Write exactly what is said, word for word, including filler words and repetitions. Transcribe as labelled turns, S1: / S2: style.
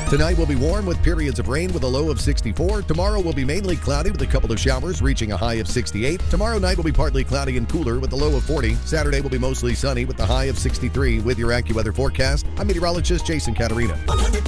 S1: Tonight will be warm with periods of rain with a low of sixty-four. Tomorrow will be mainly cloudy with a couple of showers reaching a high of sixty-eight. Tomorrow night will be partly cloudy and cooler with a low of forty. Saturday will be mostly sunny with the high of sixty-three. With your AccuWeather forecast, I'm meteorologist Jason Caterina.